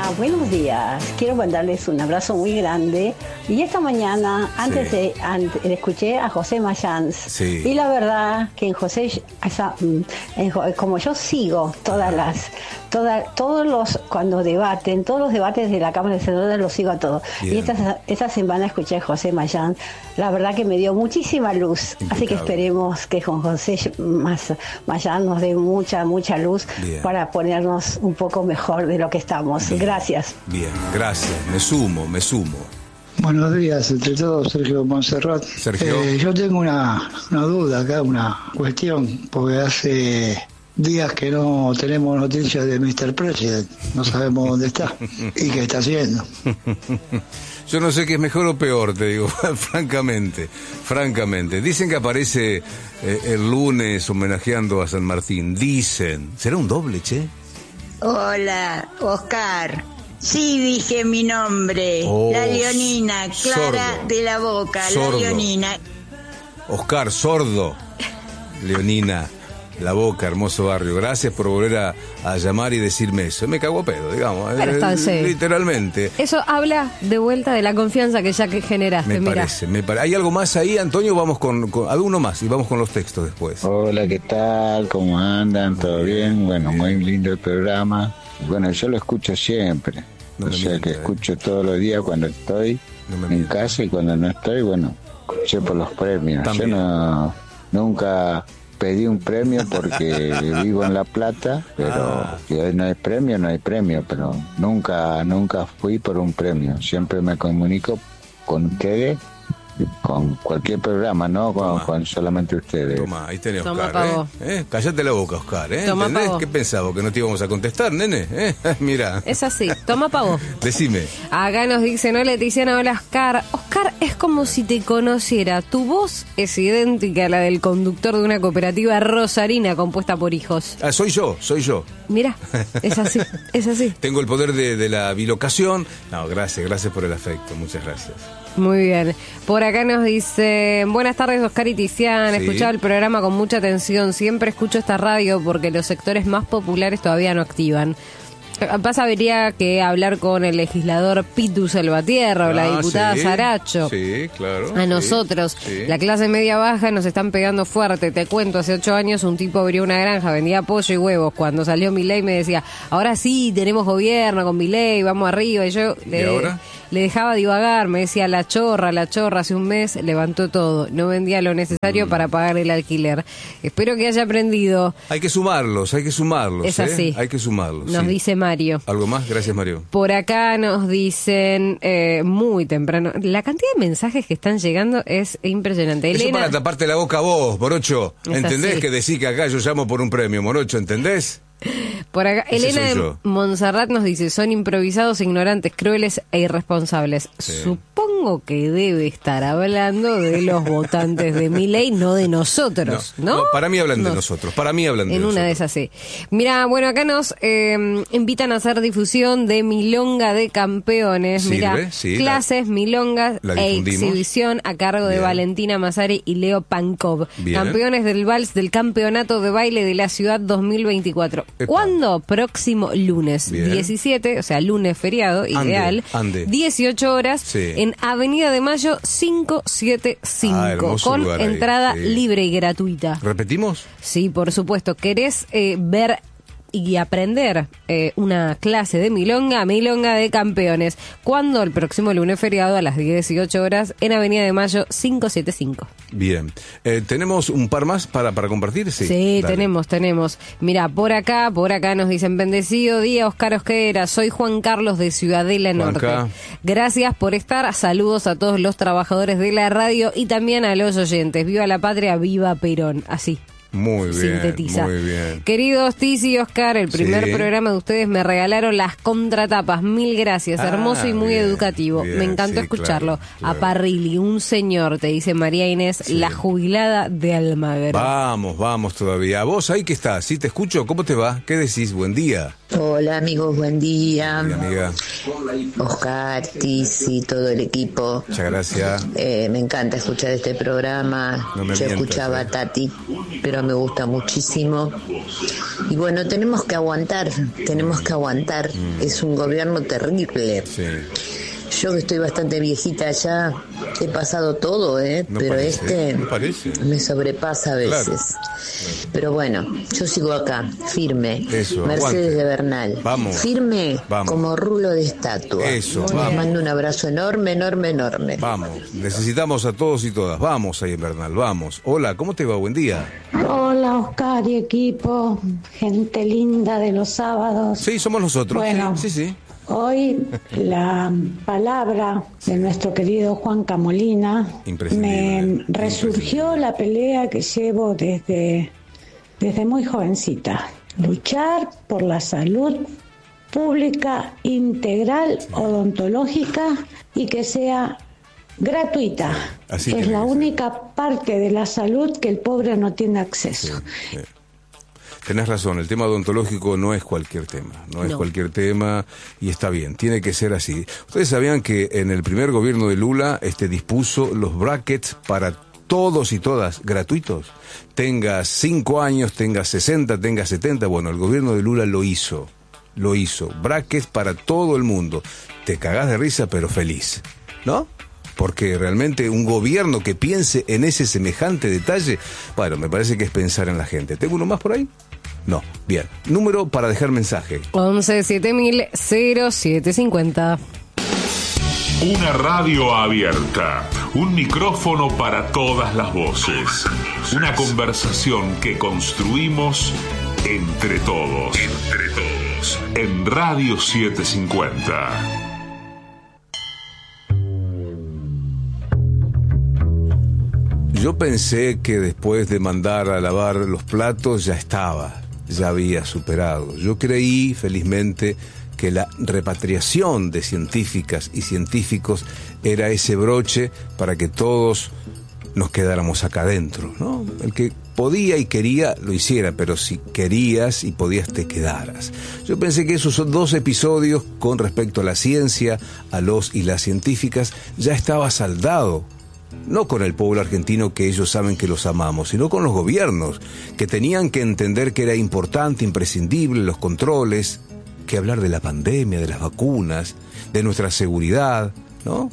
Hola, buenos días. Quiero mandarles un abrazo muy grande. Y esta mañana, escuché a José Mayans. Sí. Y la verdad que en José, como yo sigo todos los, cuando debaten, todos los debates de la Cámara de Senadores los sigo a todos. Bien. Y esta semana escuché a José Mayans. La verdad que me dio muchísima luz. Impecable. Así que esperemos que con José Mayans nos dé mucha luz. Bien. Para ponernos un poco mejor de lo que estamos. Bien. Gracias. Bien, gracias. Me sumo. Buenos días, entre todos, Sergio Monserrat. Sergio. Yo tengo una duda acá, una cuestión, porque hace días que no tenemos noticias de Mr. President, no sabemos dónde está y qué está haciendo. Yo no sé qué es mejor o peor, te digo, francamente. Dicen que aparece el lunes homenajeando a San Martín. Dicen. ¿Será un doble, che? Hola, Oscar. Sí, dije mi nombre. La Leonina, Clara sordo. De la Boca, sordo. La Leonina. Oscar, sordo. Leonina, La Boca, hermoso barrio. Gracias por volver a llamar y decirme eso. Me cago a pedo, digamos. Pero está en serio. Literalmente. Eso habla de vuelta de la confianza que ya que generaste. Me parece. ¿Hay algo más ahí, Antonio? Vamos con alguno más y vamos con los textos después. Hola, ¿qué tal? ¿Cómo andan? ¿Todo bien? Bueno, muy lindo el programa. Bueno, yo lo escucho siempre. Que escucho todos los días cuando estoy en casa y cuando no estoy, bueno, escuché por los premios. También. Yo nunca pedí un premio porque vivo en La Plata, pero si no hay premio, pero nunca fui por un premio. Siempre me comunico con ustedes, con cualquier programa, no con solamente ustedes. Toma, ahí tenés, Oscar. Cállate la boca, Oscar. ¿Entendés? ¿Qué pensabas? ¿Que no te íbamos a contestar, nene? Mira. Es así, toma pa' vos. Decime. Acá nos dicen, hola Tiziana, hola Oscar. Oscar, es como si te conociera. Tu voz es idéntica a la del conductor de una cooperativa rosarina compuesta por hijos. Soy yo. Mira, es así. Tengo el poder de la bilocación. No, gracias por el afecto, muchas gracias. Muy bien. Por acá nos dicen, buenas tardes Oscar y Tiziana, escuchaba el programa con mucha atención, siempre escucho esta radio porque los sectores más populares todavía no activan. Habría que hablar con el legislador Pitu Salvatierra o la diputada Saracho. Sí, claro. A nosotros, la clase media baja, nos están pegando fuerte. Te cuento, hace 8 años un tipo abrió una granja, vendía pollo y huevos. Cuando salió Milei me decía, ahora sí, tenemos gobierno con Milei, vamos arriba. Y yo le dejaba divagar, me decía, la chorra, hace un mes levantó todo. No vendía lo necesario para pagar el alquiler. Espero que haya aprendido. Hay que sumarlos. Es así. Hay que sumarlos. Nos dice Mario. ¿Algo más? Gracias, Mario. Por acá nos dicen muy temprano. La cantidad de mensajes que están llegando es impresionante. Eso Elena, para taparte la boca a vos, Morocho. ¿Entendés? Que decís que acá yo llamo por un premio, Morocho, ¿entendés? Por acá, Elena de Montserrat nos dice, son improvisados, ignorantes, crueles e irresponsables. Sí. Supongo que debe estar hablando de los votantes de Milei, no de nosotros, ¿no? Para mí hablan de nosotros, En una de esas sí. Mira, bueno, acá nos invitan a hacer difusión de Milonga de Campeones. Mira, clases, milongas e exhibición a cargo de Valentina Mazzari y Leo Pankov. Campeones del Vals del Campeonato de Baile de la Ciudad 2024. ¿Cuándo? Próximo lunes 17, o sea, lunes feriado, ideal, 18 horas, en Avenida de Mayo 575, con entrada libre y gratuita. ¿Repetimos? Sí, por supuesto. ¿Querés ver y aprender una clase de milonga de campeones? ¿Cuándo? El próximo lunes feriado a las 18 horas en Avenida de Mayo 575. Bien. ¿Tenemos un par más para compartir? Sí, tenemos. Mira, por acá nos dicen, bendecido día, Oscar Osquera, soy Juan Carlos de Ciudadela Norte. Gracias por estar, saludos a todos los trabajadores de la radio y también a los oyentes. Viva la patria, viva Perón. Así. Muy bien, sintetiza. Muy bien. Queridos Tizi y Oscar, el primer programa de ustedes me regalaron las contratapas. Mil gracias, hermoso y muy educativo. Me encantó escucharlo. Claro. A Parrilli, un señor, te dice María Inés, la jubilada de Almagro. Vamos todavía. ¿Vos ahí que estás? ¿Sí te escucho? ¿Cómo te va? ¿Qué decís? Buen día. Hola amigos, buen día. Hola, amiga. Oscar, Tizi, todo el equipo. Muchas gracias. Me encanta escuchar este programa. Yo escuchaba a Tati, pero me gusta muchísimo. Y bueno, tenemos que aguantar. Es un gobierno terrible. Sí. Yo que estoy bastante viejita ya, he pasado todo, no pero parece, me sobrepasa a veces. Claro. Pero bueno, yo sigo acá, firme. Eso, Mercedes aguante. de Bernal. Vamos. Firme Vamos. como rulo de estatua. Eso, Les vamos. mando un abrazo enorme. Vamos, necesitamos a todos y todas. Vamos ahí en Bernal, vamos. Hola, ¿cómo te va? Buen día. Hola Oscar y equipo, gente linda de los sábados. Sí, somos nosotros. Bueno, Sí. Hoy la palabra de nuestro querido Juan Camolina me resurgió la pelea que llevo desde muy jovencita. Luchar por la salud pública, integral, odontológica y que sea gratuita. Así es la única parte de la salud que el pobre no tiene acceso. Sí. Tenés razón, el tema odontológico no es cualquier tema, no es cualquier tema y está bien, tiene que ser así. Ustedes sabían que en el primer gobierno de Lula dispuso los brackets para todos y todas gratuitos. Tengas 5 años, tengas 60, tengas 70, bueno, el gobierno de Lula lo hizo, brackets para todo el mundo. Te cagás de risa pero feliz, ¿no? Porque realmente un gobierno que piense en ese semejante detalle, bueno, me parece que es pensar en la gente. ¿Tengo uno más por ahí? No. Bien. Número para dejar mensaje. 11-7000-0750. Una radio abierta. Un micrófono para todas las voces. Una conversación que construimos entre todos. En Radio 750. Yo pensé que después de mandar a lavar los platos ya había superado. Yo creí, felizmente, que la repatriación de científicas y científicos era ese broche para que todos nos quedáramos acá adentro, ¿no? El que podía y quería lo hiciera, pero si querías y podías te quedaras. Yo pensé que esos 2 episodios con respecto a la ciencia, a los y las científicas, ya estaba saldado. No con el pueblo argentino, que ellos saben que los amamos, sino con los gobiernos, que tenían que entender que era importante, imprescindible los controles, que hablar de la pandemia, de las vacunas, de nuestra seguridad, ¿no?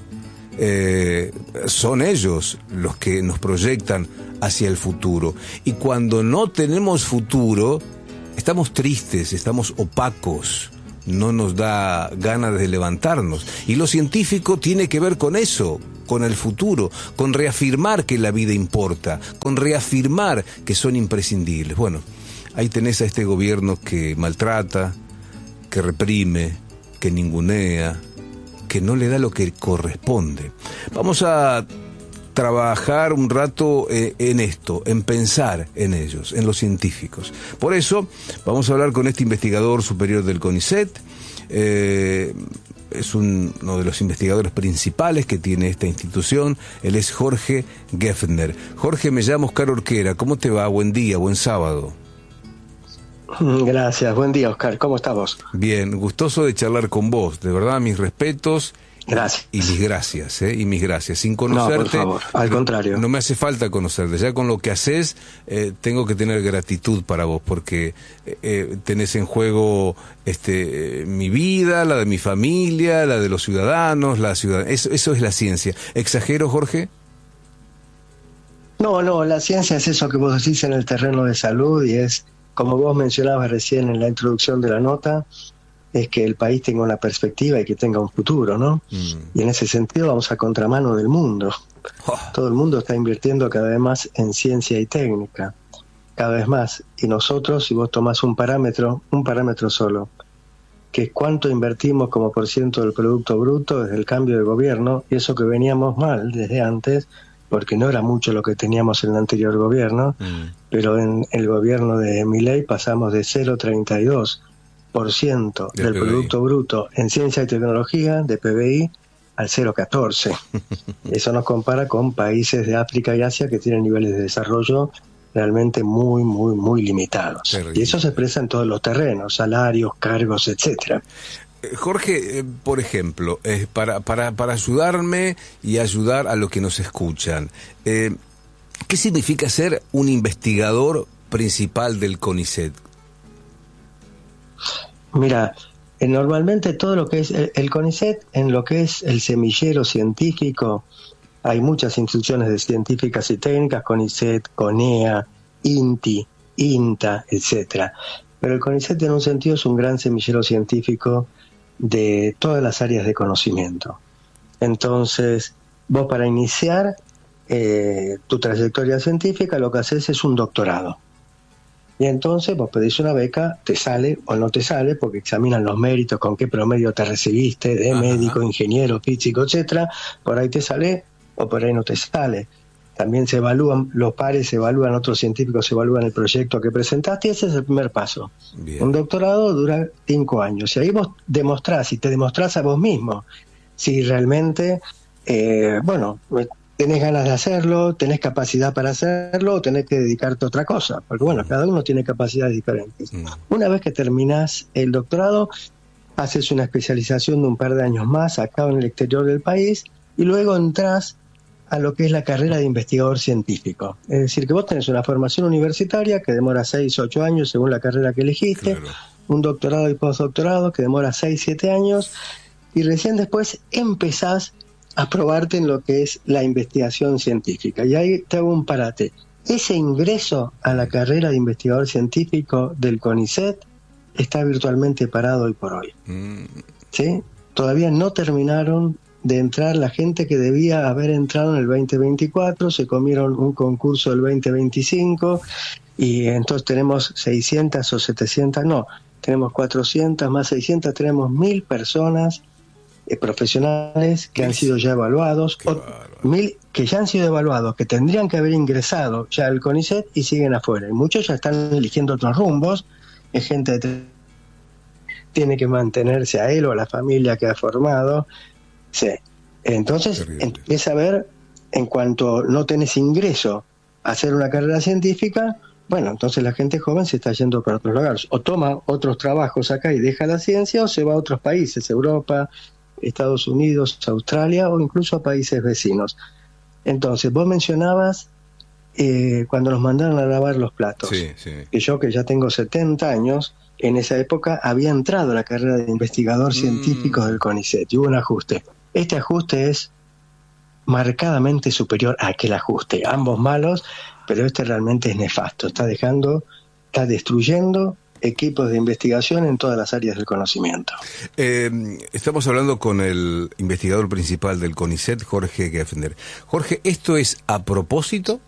Son ellos los que nos proyectan hacia el futuro. Y cuando no tenemos futuro, estamos tristes, estamos opacos, no nos da ganas de levantarnos. Y lo científico tiene que ver con eso, con el futuro, con reafirmar que la vida importa, con reafirmar que son imprescindibles. Bueno, ahí tenés a este gobierno que maltrata, que reprime, que ningunea, que no le da lo que corresponde. Vamos a trabajar un rato en esto, en pensar en ellos, en los científicos. Por eso vamos a hablar con este investigador superior del CONICET. Es uno de los investigadores principales que tiene esta institución. Él es Jorge Geffner. Jorge, me llamo Oscar Orquera. ¿Cómo te va? Buen día, buen sábado. Gracias, buen día, Oscar. ¿Cómo estás vos? Bien, gustoso de charlar con vos. De verdad, mis respetos. Gracias. Y mis gracias, y mis gracias. Sin conocerte... No, por favor, al contrario. No me hace falta conocerte. Ya con lo que haces, tengo que tener gratitud para vos, porque tenés en juego mi vida, la de mi familia, la de los ciudadanos, la ciudad. Eso es la ciencia. ¿Exagero, Jorge? No, la ciencia es eso que vos decís en el terreno de salud y es, como vos mencionabas recién en la introducción de la nota, es que el país tenga una perspectiva y que tenga un futuro, ¿no? Y en ese sentido vamos a contramano del mundo. Todo el mundo está invirtiendo cada vez más en ciencia y técnica, cada vez más. Y nosotros, si vos tomás un parámetro solo, que es cuánto invertimos como % del Producto Bruto desde el cambio de gobierno, y eso que veníamos mal desde antes, porque no era mucho lo que teníamos en el anterior gobierno, pero en el gobierno de Milei pasamos de 0,32% del Producto Bruto en ciencia y tecnología, de PBI, al 0,14%. Eso nos compara con países de África y Asia que tienen niveles de desarrollo realmente muy, muy, muy limitados. Y eso se expresa en todos los terrenos, salarios, cargos, etcétera. Jorge, por ejemplo, para ayudarme y ayudar a los que nos escuchan, ¿qué significa ser un investigador principal del CONICET? Mira, normalmente todo lo que es el CONICET, en lo que es el semillero científico, hay muchas instituciones de científicas y técnicas, CONICET, CONEA, INTI, INTA, etcétera. Pero el CONICET en un sentido es un gran semillero científico de todas las áreas de conocimiento. Entonces, vos para iniciar tu trayectoria científica lo que haces es un doctorado. Y entonces vos pedís una beca, te sale o no te sale, porque examinan los méritos, con qué promedio te recibiste, de médico, ingeniero, físico, etcétera. Por ahí te sale o por ahí no te sale. También se evalúan, los pares se evalúan, otros científicos se evalúan el proyecto que presentaste, y ese es el primer paso. Bien. Un doctorado dura 5 años. Y ahí vos demostrás, y te demostrás a vos mismo, si realmente, tenés ganas de hacerlo, tenés capacidad para hacerlo, o tenés que dedicarte a otra cosa. Porque cada uno tiene capacidades diferentes. Una vez que terminás el doctorado, haces una especialización de un par de años más acá en el exterior del país, y luego entrás a lo que es la carrera de investigador científico. Es decir, que vos tenés una formación universitaria que demora 6 o 8 años según la carrera que elegiste, un doctorado y postdoctorado que demora 6 o 7 años, y recién después empezás a probarte en lo que es la investigación científica. Y ahí te hago un parate. Ese ingreso a la carrera de investigador científico del CONICET está virtualmente parado hoy por hoy. ¿Sí? Todavía no terminaron de entrar la gente que debía haber entrado en el 2024, se comieron un concurso del 2025, y entonces tenemos 600 o 700, tenemos 400 más 600, tenemos 1000 personas profesionales que han sido ya evaluados, 1000 que ya han sido evaluados, que tendrían que haber ingresado ya al CONICET y siguen afuera, y muchos ya están eligiendo otros rumbos. Es gente que tiene que mantenerse a él o a la familia que ha formado. Sí. Entonces empieza a ver, en cuanto no tenés ingreso a hacer una carrera científica, entonces la gente joven se está yendo para otros lugares, o toma otros trabajos acá y deja la ciencia, o se va a otros países, Europa, Estados Unidos, Australia, o incluso a países vecinos. Entonces vos mencionabas cuando nos mandaron a lavar los platos, que yo, que ya tengo 70 años, en esa época había entrado a la carrera de investigador científico del CONICET, y hubo un ajuste. Este ajuste es marcadamente superior a aquel ajuste, ambos malos, pero este realmente es nefasto, está destruyendo equipos de investigación en todas las áreas del conocimiento. Estamos hablando con el investigador principal del CONICET, Jorge Geffner. Jorge, ¿esto es a propósito?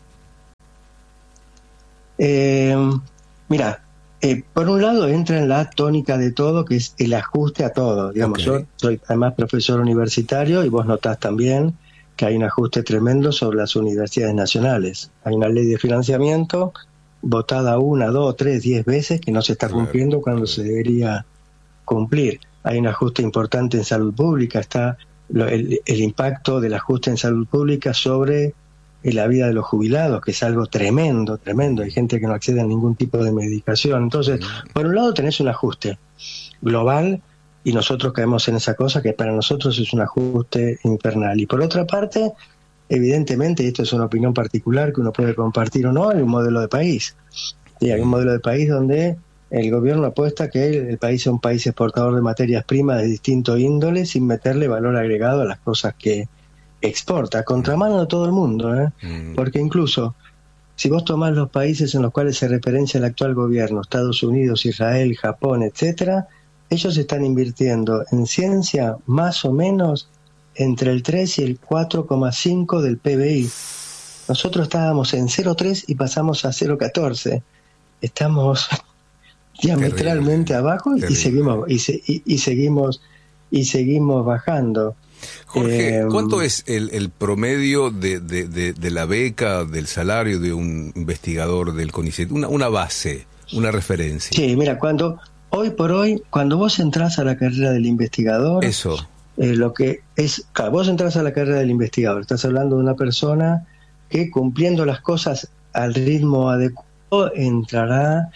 Mira, por un lado entra en la tónica de todo, que es el ajuste a todo. Digamos, yo soy además profesor universitario, y vos notás también que hay un ajuste tremendo sobre las universidades nacionales. Hay una ley de financiamiento votada 1, 2, 3, 10 veces que no se está cumpliendo cuando se debería cumplir. Hay un ajuste importante en salud pública, está el impacto del ajuste en salud pública sobre la vida de los jubilados, que es algo tremendo. Hay gente que no accede a ningún tipo de medicación. Entonces, por un lado tenés un ajuste global, y nosotros caemos en esa cosa que para nosotros es un ajuste infernal. Y por otra parte, evidentemente, y esto es una opinión particular que uno puede compartir o no, hay un modelo de país. Y hay un modelo de país donde el gobierno apuesta que el país es un país exportador de materias primas de distinto índole, sin meterle valor agregado a las cosas que exporta, contramano de todo el mundo, porque incluso si vos tomás los países en los cuales se referencia el actual gobierno, Estados Unidos, Israel, Japón, etcétera, ellos están invirtiendo en ciencia más o menos entre el 3 y el 4,5 del PBI. Nosotros estábamos en 0,3 y pasamos a 0,14. Estamos diametralmente abajo y seguimos bajando. Jorge, ¿cuánto es el promedio de la beca, del salario de un investigador del CONICET? Una base, una referencia. Sí, mira, hoy por hoy, cuando vos entrás a la carrera del investigador, lo que es, claro, vos entrás a la carrera del investigador, estás hablando de una persona que, cumpliendo las cosas al ritmo adecuado, entrará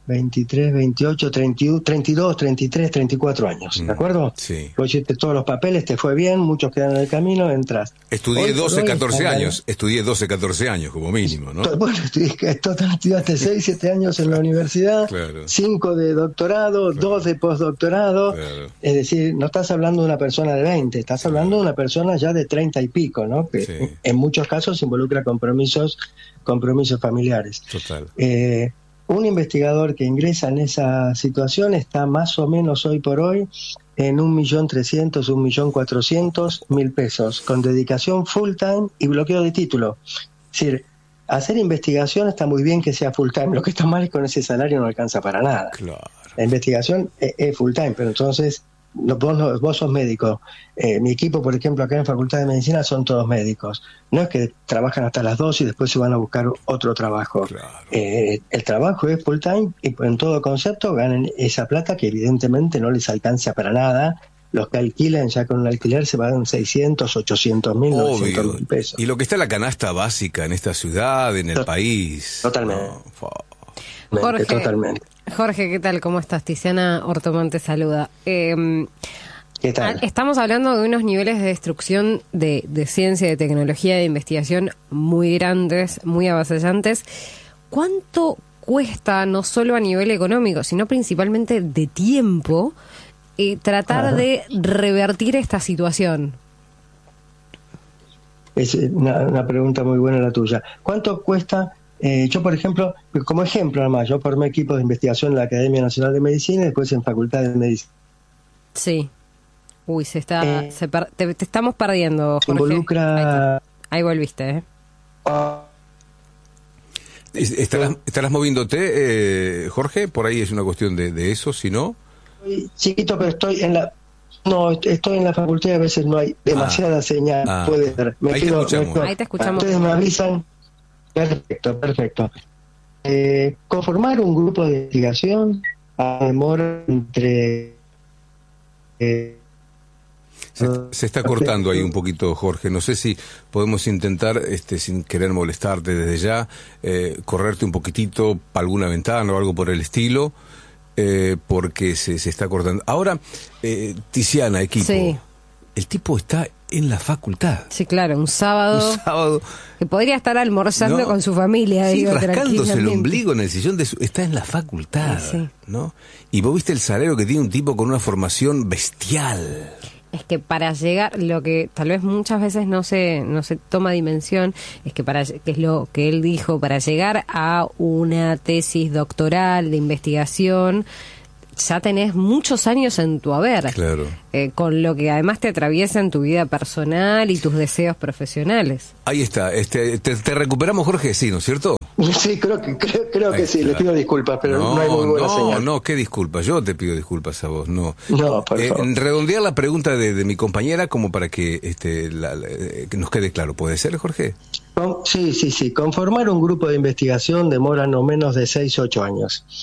23, 28, 31, 32, 33, 34 años, ¿de acuerdo? Sí. Vos hiciste todos los papeles, te fue bien, muchos quedan en el camino, entras. Estudié 12, 14 años, estudié 12, 14 años como mínimo, ¿no? Bueno, estudiaste 6, 7 años en la universidad, claro. 5 de doctorado, claro. 2 de postdoctorado, claro. Es decir, no estás hablando de una persona de 20, estás hablando de una persona ya de 30 y pico, ¿no? Que sí. En muchos casos involucra compromisos familiares. Total. Un investigador que ingresa en esa situación está más o menos hoy por hoy en 1.300.000, 1.400.000 pesos, con dedicación full time y bloqueo de título. Es decir, hacer investigación está muy bien que sea full time, lo que está mal es con ese salario no alcanza para nada. Claro. La investigación es full time, pero entonces vos sos médico. Mi equipo, por ejemplo, acá en Facultad de Medicina son todos médicos. No es que trabajan hasta las 2 y después se van a buscar otro trabajo. Claro. El trabajo es full time y en todo concepto ganan esa plata que evidentemente no les alcanza para nada. Los que alquilan ya con un alquiler se pagan 600, 800 mil, 900 mil pesos. Y lo que está en la canasta básica en esta ciudad, en el país. Totalmente. No. Jorge, totalmente. Jorge, ¿qué tal? ¿Cómo estás? Tiziana Ortomán te saluda. ¿Qué tal? Estamos hablando de unos niveles de destrucción de ciencia, de tecnología, de investigación muy grandes, muy avasallantes. ¿Cuánto cuesta, no solo a nivel económico, sino principalmente de tiempo, tratar de revertir esta situación? Es una pregunta muy buena la tuya. ¿Cuánto cuesta? Yo, por ejemplo, como ejemplo además, yo formé equipos de investigación en la Academia Nacional de Medicina y después en Facultad de Medicina. Sí. Uy, te estamos perdiendo, Jorge. Involucra... Ahí volviste, ¿Estarás moviéndote, Jorge? Por ahí es una cuestión de eso, si no... Estoy chiquito, pero estoy en la... No, estoy en la facultad y a veces no hay demasiada señal. Puede ser. Ahí te escuchamos. Ustedes me avisan. Perfecto. Conformar un grupo de investigación demora entre... Se está cortando ahí un poquito, Jorge. No sé si podemos intentar, sin querer molestarte desde ya, correrte un poquitito para alguna ventana o algo por el estilo, porque se está cortando. Ahora, Tiziana, equipo, sí. El tipo está en la facultad. Sí, claro, un sábado que podría estar almorzando con su familia. Sí, rascándose el ombligo en el sillón está en la facultad, sí. ¿No? Y vos viste el salario que tiene un tipo con una formación bestial. Es que para llegar, lo que tal vez muchas veces no se toma dimensión, es que es lo que él dijo, para llegar a una tesis doctoral de investigación, ya tenés muchos años en tu haber, claro. Con lo que además te atraviesa en tu vida personal y tus deseos profesionales. Ahí está, te recuperamos, Jorge, sí, ¿no es cierto? Sí, creo que sí, le pido disculpas, pero no hay muy buena señal. No, qué disculpas, yo te pido disculpas a vos, no. No, por favor. Redondear la pregunta de mi compañera como para que que nos quede claro, ¿puede ser, Jorge? Sí, conformar un grupo de investigación demora no menos de 6-8 años.